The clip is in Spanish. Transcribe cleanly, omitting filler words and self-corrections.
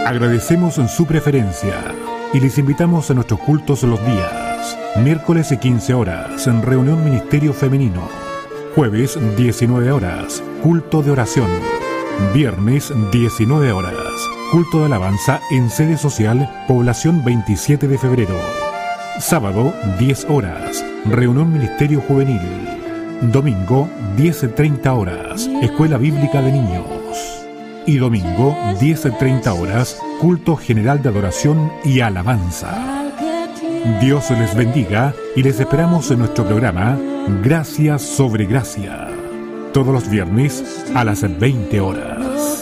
Agradecemos en su preferencia y les invitamos a nuestros cultos los días miércoles 15 horas en reunión Ministerio Femenino, jueves 19 horas culto de oración, viernes 19 horas culto de alabanza en sede social Población 27 de febrero, sábado 10 horas reunión Ministerio Juvenil, domingo 10:30 horas Escuela Bíblica de Niños y domingo 10:30 horas culto general de adoración y alabanza. Dios les bendiga y les esperamos en nuestro programa Gracia sobre Gracia, todos los viernes a las 20 horas.